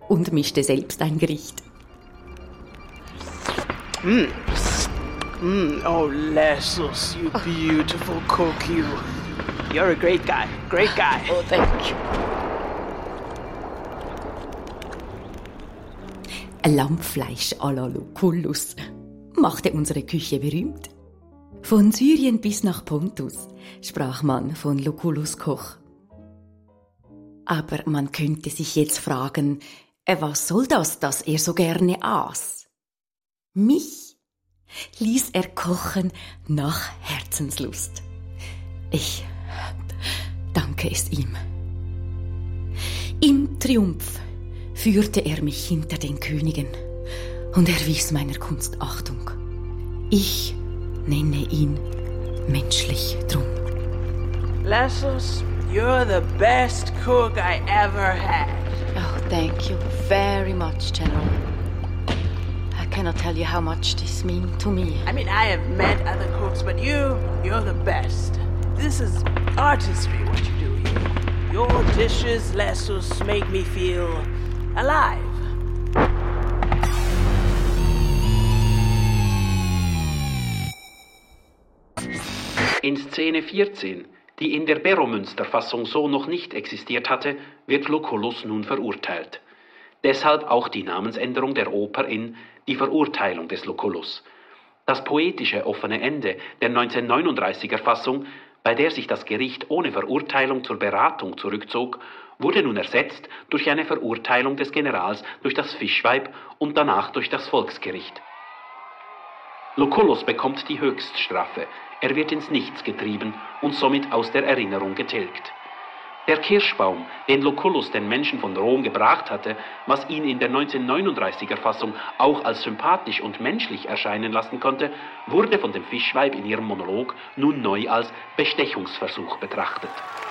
und mischte selbst ein Gericht. Oh, Lassus, you beautiful cook, you. You're a great guy. Great guy. Oh, thank you. Lammfleisch à la Lucullus machte unsere Küche berühmt. Von Syrien bis nach Pontus sprach man von Lucullus Koch. Aber man könnte sich jetzt fragen, was soll das, dass er so gerne aß? Mich ließ er kochen nach Herzenslust. Ich danke es ihm. Im Triumph führte er mich hinter den Königen und erwies meiner Kunst Achtung. Ich nenne ihn menschlich drum. Lassus, you're the best cook I ever had. Oh, thank you very much, General. I cannot tell you how much this means to me. I mean, I have met other cooks, but you're the best. This is artistry, what you do here. Your dishes, Lassus, make me feel alive. In Szene 14, die in der Beromünster-Fassung so noch nicht existiert hatte, wird Lucullus nun verurteilt. Deshalb auch die Namensänderung der Oper in Die Verurteilung des Lucullus. Das poetische offene Ende der 1939er Fassung, bei der sich das Gericht ohne Verurteilung zur Beratung zurückzog, wurde nun ersetzt durch eine Verurteilung des Generals durch das Fischweib und danach durch das Volksgericht. Lucullus bekommt die Höchststrafe. Er wird ins Nichts getrieben und somit aus der Erinnerung getilgt. Der Kirschbaum, den Lucullus den Menschen von Rom gebracht hatte, was ihn in der 1939er Fassung auch als sympathisch und menschlich erscheinen lassen konnte, wurde von dem Fischweib in ihrem Monolog nun neu als Bestechungsversuch betrachtet.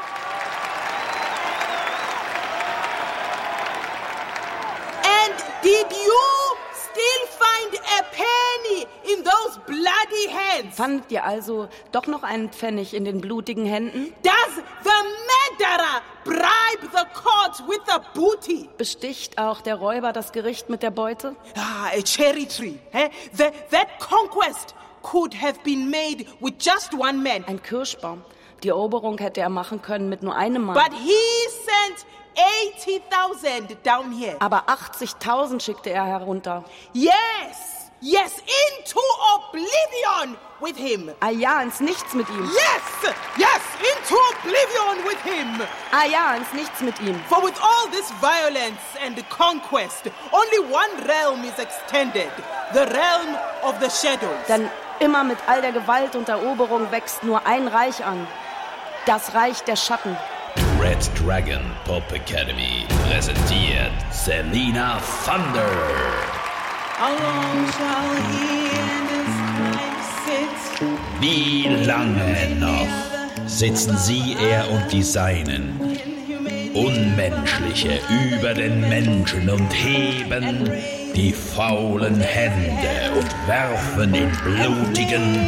And did you still find a penny in those bloody hands? Fandet ihr also doch noch einen Pfennig in den blutigen Händen? Does the murderer bribe the court with the booty? Besticht auch der Räuber das Gericht mit der Beute? A cherry tree. That conquest could have been made with just one man. Ein Kirschbaum. Die Eroberung hätte er machen können mit nur einem Mann. But he sent 80,000 down here. Aber 80.000 schickte er herunter. Yes, into oblivion with him. Ah ja, ins Nichts mit ihm. Yes, into oblivion with him. Ah ja, ins Nichts mit ihm. For with all this violence and conquest, only one realm is extended, the realm of the shadows. Denn immer mit all der Gewalt und Eroberung wächst nur ein Reich an. Das Reich der Schatten. Red Dragon Pop Academy präsentiert Selena Thunder. How long shall he and his wife sit? Wie lange noch sitzen sie, er und die Seinen, Unmenschliche über den Menschen und heben die faulen Hände und werfen in blutigen